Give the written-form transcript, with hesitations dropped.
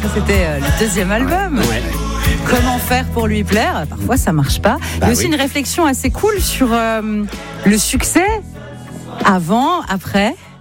c'était le deuxième album. Ouais. Comment faire pour lui plaire ? Parfois ça marche pas. Il y a aussi une réflexion assez cool sur le succès avant, après.